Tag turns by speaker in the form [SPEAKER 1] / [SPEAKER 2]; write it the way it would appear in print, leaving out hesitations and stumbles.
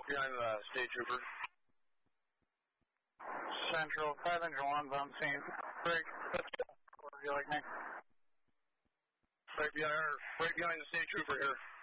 [SPEAKER 1] behind the state trooper.
[SPEAKER 2] Central, 5 Engine 1's on scene. Break. What would you like me?
[SPEAKER 1] Right behind the state trooper here.